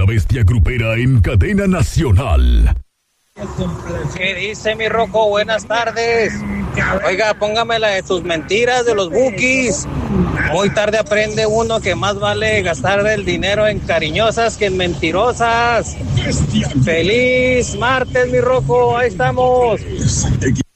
la bestia grupera en cadena nacional. ¿Qué dice mi Rocco? Buenas tardes. Oiga, póngame la de tus mentiras de los Bukis. Muy tarde aprende uno que más vale gastar el dinero en cariñosas que en mentirosas. Feliz martes, mi Rocco. Ahí estamos.